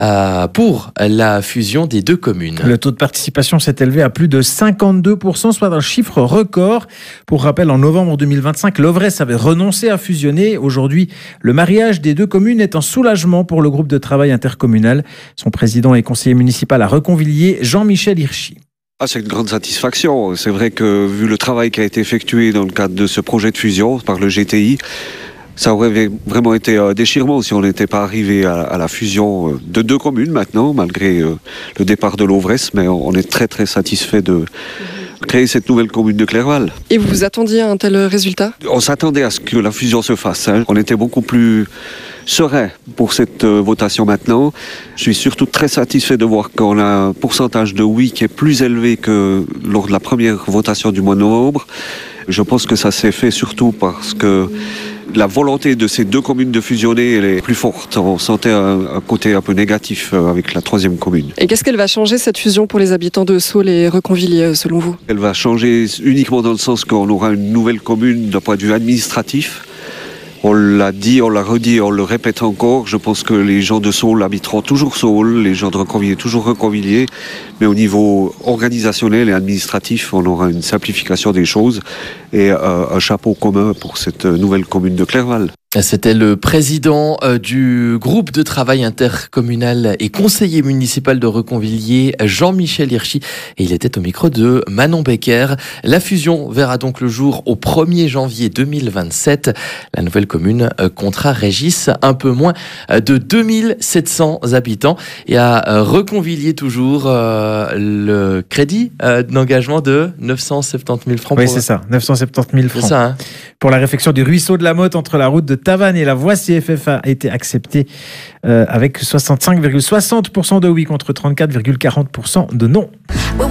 pour la fusion des deux communes. Le taux de participation s'est élevé à plus de 52%, soit un chiffre record. Pour rappel, en novembre 2025, l'Ovresse avait renoncé à fusionner. Aujourd'hui, le mariage des deux communes est un soulagement pour le groupe de travail intercommunal. Son président et conseiller municipal à Reconvilliers, Jean-Michel Hirschi. C'est une grande satisfaction. C'est vrai que vu le travail qui a été effectué dans le cadre de ce projet de fusion par le GTI, ça aurait vraiment été un déchirement si on n'était pas arrivé à la fusion de deux communes maintenant, malgré le départ de l'Ovresse. Mais on est très très satisfait de créer cette nouvelle commune de Clerval. Et vous vous attendiez à un tel résultat ? On s'attendait à ce que la fusion se fasse. On était beaucoup plus serein pour cette votation maintenant. Je suis surtout très satisfait de voir qu'on a un pourcentage de oui qui est plus élevé que lors de la première votation du mois de novembre. Je pense que ça s'est fait surtout parce que la volonté de ces deux communes de fusionner, elle est plus forte. On sentait un côté un peu négatif avec la troisième commune. Et qu'est-ce qu'elle va changer, cette fusion, pour les habitants de Saules et Reconvilliers, selon vous ? Elle va changer uniquement dans le sens qu'on aura une nouvelle commune d'un point de vue administratif. On l'a dit, on l'a redit, on le répète encore. Je pense que les gens de Saules habiteront toujours Saules, les gens de Reconvilliers toujours Reconvilliers. Mais au niveau organisationnel et administratif, on aura une simplification des choses et un chapeau commun pour cette nouvelle commune de Clerval. C'était le président du groupe de travail intercommunal et conseiller municipal de Reconvilliers, Jean-Michel Hirschi, et il était au micro de Manon Becker. La fusion verra donc le jour au 1er janvier 2027. La nouvelle commune comptera, Régis, un peu moins de 2700 habitants. Et à Reconvilliers toujours, le crédit d'engagement de 970 000 francs. Oui, c'est ça, 970 000 francs. C'est ça, hein. Pour la réfection du ruisseau de la Motte entre la route de Tavannes et la voie CFF a été acceptée avec 65,60% de oui contre 34,40% de non.